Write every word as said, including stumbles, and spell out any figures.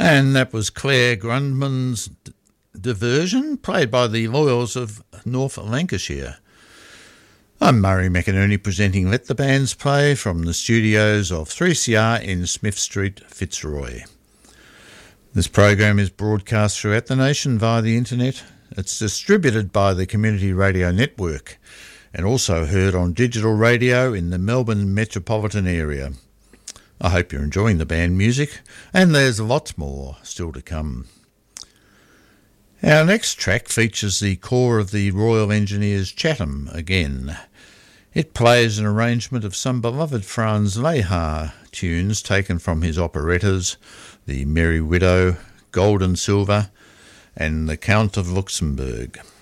And that was Claire Grundmann's Diversion, played by the Loyals of North Lancashire. I'm Murray McInerney presenting Let the Bands Play from the studios of three C R in Smith Street, Fitzroy. This program is broadcast throughout the nation via the internet. It's distributed by the Community Radio Network and also heard on digital radio in the Melbourne metropolitan area. I hope you're enjoying the band music, and there's lots more still to come. Our next track features the corps of the Royal Engineers Chatham again. It plays an arrangement of some beloved Franz Lehár tunes taken from his operettas, The Merry Widow, Gold and Silver, and The Count of Luxembourg.